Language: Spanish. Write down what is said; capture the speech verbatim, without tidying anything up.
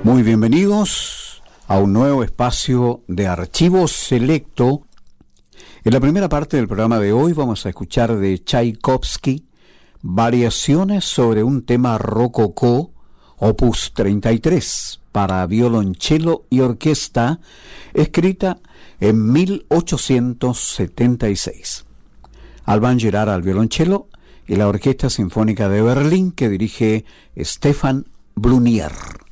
Muy bienvenidos a un nuevo espacio de Archivo Selecto. En la primera parte del programa de hoy vamos a escuchar de Tchaikovsky variaciones sobre un tema rococó, opus treinta y tres, para violonchelo y orquesta, escrita en mil ochocientos setenta y seis. Alban Gerard al violonchelo y la Orquesta Sinfónica de Berlín, que dirige Stefan Blunier.